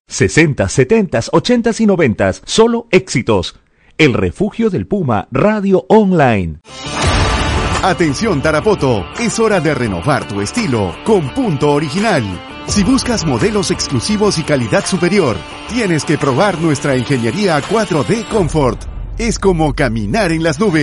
60, 70, 80 y 90, solo éxitos. El Refugio del Puma, radio online. Atención Tarapoto, es hora de renovar tu estilo con Punto Original. Si buscas modelos exclusivos y calidad superior, tienes que probar nuestra ingeniería 4D Comfort. Es como caminar en las nubes.